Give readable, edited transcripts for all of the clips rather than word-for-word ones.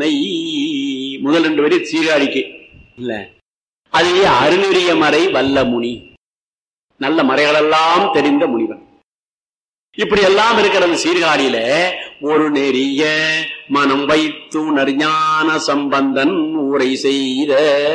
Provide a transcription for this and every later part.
தன்னை. முதல் 2 வரி சீர்காழிக்கு இல்ல, அதுவே அருநெறிய மறை வல்ல முனி, நல்ல மறைகளெல்லாம் தெரிந்த முனிவன். இப்படி எல்லாம் இருக்கிறது சீர்காழியில. ஒரு நெறிய மனம் வைத்து நறிஞான சம்பந்தன் ஊரை செய்த.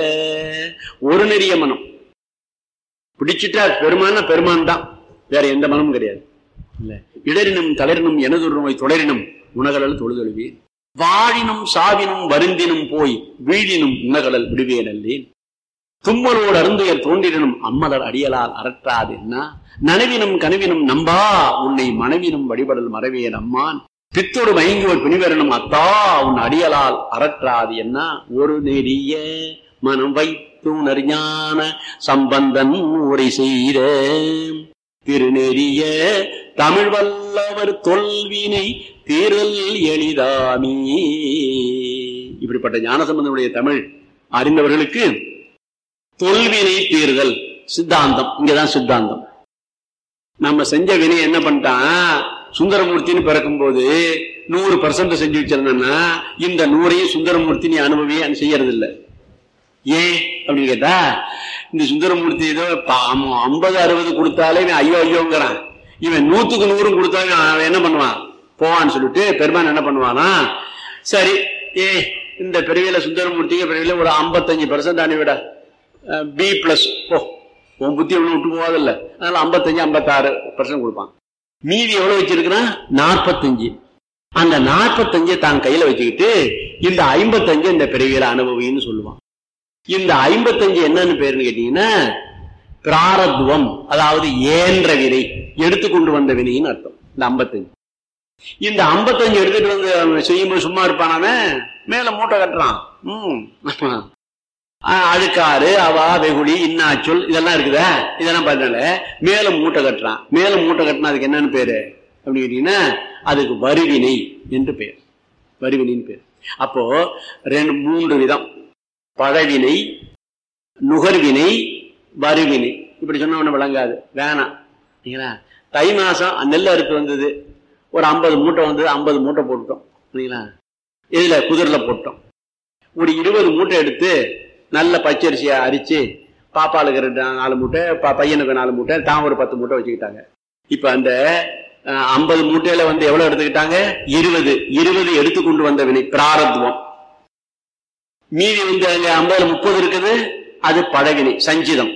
ஒரு நெறிய மனம் பிடிச்சிட்டா பெருமான பெருமான் தான், வேற எந்த மனமும் கிடையாது. இல்ல இடரினும் தளரினும் எனதுரு நோய் தொடரினும் உணகலல் தொழுதொழுவேன், வாழினும் சாவினும் வருந்தினும் போய் வீழினும் உணகலல் விடுவேன் அல்லேன், தும்மலோடு அருந்துயர் தோன்றினும் அம்மலர் அடியலால் அறற்றாது என்ன, நனவினும் கனவினும் நம்பா உன்னை மனைவினும் வழிபடல் மறவேன் அம்மான், பித்தோடு மயங்குவர் பிணிவரனும் அத்தா உன் அடியலால் அறற்றாது என்ன. ஒரு நெறிய மனம் வைத்து நறிஞான சம்பந்தன் ஊரை செய்த. திருநெறிய தமிழ் வல்லவர் தொல்வினை தீரல் எளிதாமி. இப்படிப்பட்ட ஞானசம்பந்தனுடைய தமிழ் அறிந்தவர்களுக்கு தொல்வினை தீர்தல் சித்தாந்தம். இங்கதான் சித்தாந்தம். நம்ம செஞ்ச வினை என்ன பண்ணிட்டான், சுந்தரமூர்த்தின்னு பிறக்கும் போது 100% செஞ்சு வச்சிருந்தா இந்த 100ஐயும் சுந்தரமூர்த்தி நீ அனுபவியே செய்யறது இல்லை. ஏன் அப்படின்னு கேட்டா, இந்த சுந்தரமூர்த்தி ஏதோ 50-60 கொடுத்தாலே இவன் ஐயோ ஐயோங்கிறான், இவன் 100க்கு 100 கொடுத்தாலும் அவன் என்ன பண்ணுவான் போவான்னு சொல்லிட்டு பெருமான் என்ன பண்ணுவானா, சரி இந்த பிறவியில சுந்தரமூர்த்திக்கு பிறவியில ஒரு 55% அனுவிட B+ போ, உன் புத்தி எவ்வளவு விட்டு போவாதில்ல, அதனால 55-56% கொடுப்பான். மீதி எவ்வளவு வச்சிருக்கிறான் 45. அந்த 45 தான் கையில வச்சுக்கிட்டு இந்த 55 இந்த பிறவியில அனுபவின்னு சொல்லுவான். இந்த 55 என்னன்னு பேருன்னு கேட்டீங்கன்னா பிராரத்துவம், அதாவது ஏன்ற வினை, எடுத்துக்கொண்டு வந்த வினைன்னு அர்த்தம். இந்த 55 இந்த 55 எடுத்துட்டு வந்து செய்யும்போது சும்மா இருப்பானே, மேல மூட்டை கட்டுறான். அழுக்காறு அவா வெகுளி இன்னாச்சொல் இதெல்லாம் இருக்குதா, இதெல்லாம் பார்த்தனால மேல மூட்டை கட்டுறான். மேல மூட்டை கட்டினா அதுக்கு என்னன்னு பேரு அப்படின்னு கேட்டீங்கன்னா அதுக்கு வருவினை என்று பேர். வருவினைன்னு பேர். அப்போ 3 விதம், பழவினை, நுகர்வினை, வருவினை. இப்படி சொன்ன ஒண்ணு விளங்காது, வேணாம். தை மாசம் நெல் அறுப்பு வந்தது, ஒரு 50 மூட்டை வந்தது, 50 மூட்டை போட்டுட்டோம். இதுல குதிரைல போட்டோம். ஒரு 20 மூட்டை எடுத்து நல்ல பச்சரிசியா அரிச்சு பாப்பாளுக்கு 4 மூட்டை, பையனுக்கு 4 மூட்டை, தான் ஒரு 10 மூட்டை வச்சுக்கிட்டாங்க. இப்ப அந்த 50 மூட்டையில வந்து எவ்வளவு எடுத்துக்கிட்டாங்க, 20 எடுத்துக்கொண்டு வந்த வினை பிராரத்துவம். மீதி வந்து 50-30 இருக்குது, அது பழவினை சஞ்சிதம்.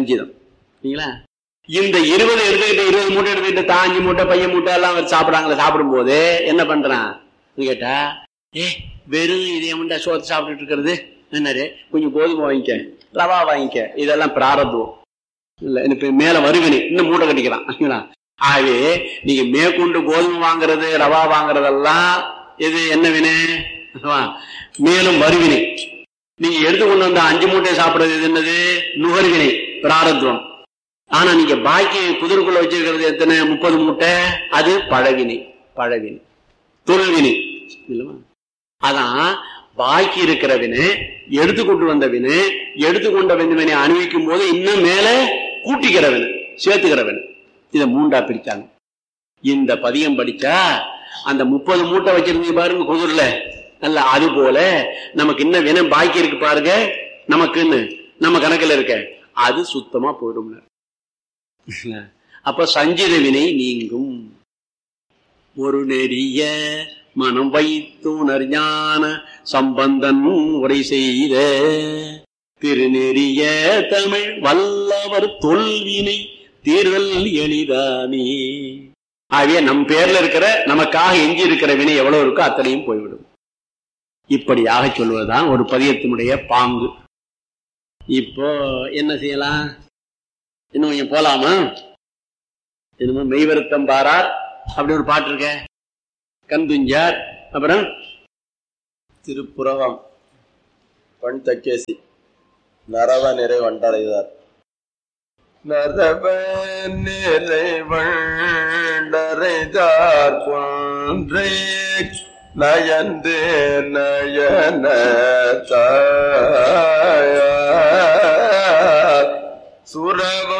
இந்த 20 எடுத்துக்கிட்டு 20 மூட்டை எடுத்துக்கிட்டு தான் 5 மூட்டை பையன் மூட்டை எல்லாம் சாப்பிடாங்களே, சாப்பிடும் போது என்ன பண்றான் கேட்டா, வெறும் இதைய சோத்து சாப்பிட்டுட்டு இருக்கிறது என்னரு, கொஞ்சம் கோதுமை வாங்கிக்க, ரவா வாங்கிக்க, இதெல்லாம் பிராரத்துவம் இல்ல. மேல வருவினை இன்னும் மூட்டை கட்டிக்கிறான். ஆகவே நீங்க மேற்கொண்டு கோதுமை வாங்குறது ரவா வாங்குறதெல்லாம் இது என்ன வினை, மேலும் வருவினை. நீங்க எடுத்துக்கொண்டு வந்த 5 மூட்டை சாப்பிடுறது இது என்னது, நுகர்வினை பிராரத்துவம். ஆனா நீங்க பாக்கி குதிரைக்குள்ள வச்சிருக்கிறது எத்தனை 30 மூட்டை, அது பழவினை தொல்வினை இல்லவா. அதான் பாக்கி இருக்கிற வினை, எடுத்துக்கொண்டு வந்த வினை, எடுத்துக்கொண்ட வினை அணிவிக்கும் போது இன்னும் மேல கூட்டிக்கிற வினை, சேர்த்துக்கிற வினை. இதை 3ஆ பிரிச்சாங்க. இந்த பதியம் படிச்சா அந்த 30 மூட்டை வச்சிருந்தீங்க பாருங்க குதிரைல, அல்ல அது போல நமக்கு இன்னும் வினை பாக்கி இருக்கு பாருங்க, நமக்குன்னு நம்ம கணக்குல இருக்க, அது சுத்தமா போயிடும். அப்ப சஞ்சித வினை நீங்கும். ஒரு நெறிய மனம் வைத்துணர் ஞான சம்பந்தன் உரை செய்த. திருநெறிய தமிழ் வல்லவர் தொல்வினை தீர்தல் எளிதானே. ஆகிய நம் பேர்ல இருக்கிற நமக்காக எஞ்சி இருக்கிற வினை எவ்வளவு இருக்கோ அத்தனையும் போய்விடும். இப்படியாக சொல்வதுதான் ஒரு பதியத்தினுடைய பாங்கு. இப்போ என்ன செய்யலாம், இன்னும் கொஞ்சம் போலாமா? என்னமோ மெய்வருத்தம் பாரார் அப்படி ஒரு பாட்டு இருக்க, கந்துஞ்சார், அப்புறம் திருப்புறவம் பண் தக்கேசி, நரவ நிறை வண்டடைதார். நரவ நிறை வண்டடைதார் போன்றே நயந்து நயன சுரவ